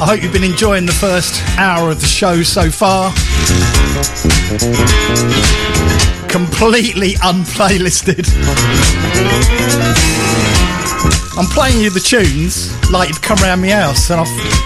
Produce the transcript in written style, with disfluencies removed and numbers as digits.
I hope you've been enjoying the first hour of the show so far. Completely unplaylisted. I'm playing you the tunes like you've come around my house, and I've